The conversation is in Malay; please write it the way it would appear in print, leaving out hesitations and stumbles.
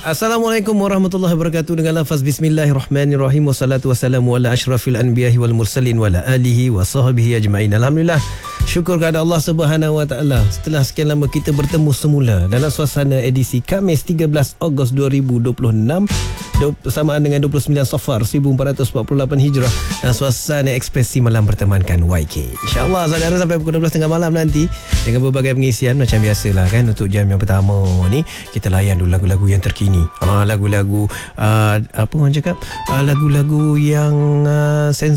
Assalamualaikum warahmatullahi wabarakatuh. Dengan lafaz bismillahirrahmanirrahim. Wassalatu wassalamu ala ashrafil anbiya'i wal mursalin wa ala alihi wa sahbihi ajma'in. Alhamdulillah. Syukur kepada Allah Subhanahu wa taala. Setelah sekian lama kita bertemu semula dalam suasana edisi Khamis 13 Ogos 2026 bersamaan dengan 29 Safar 1448 Hijrah dan suasana ekspresi malam bertemankan YK. InsyaAllah saudara sampai pukul 12.30 malam nanti dengan berbagai pengisian macam biasalah kan. Untuk jam yang pertama ni kita layan dulu lagu-lagu yang terkini. Lagu-lagu apa orang cakap? Lagu-lagu yang